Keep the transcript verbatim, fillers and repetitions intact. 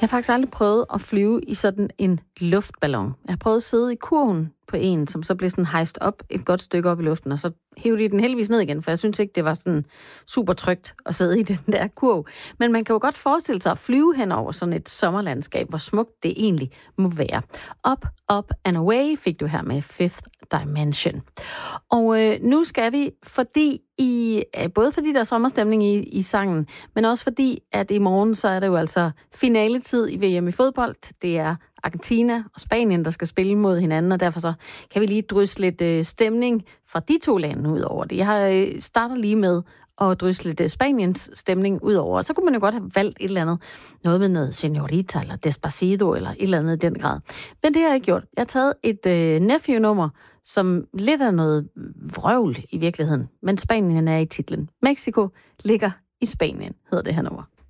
Jeg har faktisk aldrig prøvet at flyve i sådan en luftballon. Jeg har prøvet at sidde i kurven på en, som så blev sådan hejst op et godt stykke op i luften, og så hævde de den heldigvis ned igen, for jeg synes ikke, det var sådan super trygt at sidde i den der kurv. Men man kan jo godt forestille sig at flyve hen over sådan et sommerlandskab, hvor smukt det egentlig må være. Up, up and away fik du her med Fifth Dimension. Og øh, nu skal vi, fordi i, både fordi der er sommerstemning i, i sangen, men også fordi, at i morgen, så er det jo altså finaletid i V M i fodbold. Det er Argentina og Spanien, der skal spille mod hinanden, og derfor så kan vi lige drysse lidt øh, stemning fra de to lande ud over det. Jeg har øh, starter lige med at drysse lidt øh, Spaniens stemning ud over, og så kunne man jo godt have valgt et eller andet, noget med noget Señorita eller Despacito eller et eller andet i den grad. Men det har jeg ikke gjort. Jeg har taget et øh, Nephew-nummer, som lidt er noget vrøvl i virkeligheden, men Spanien er i titlen. Mexico ligger i Spanien, hedder det her nummer.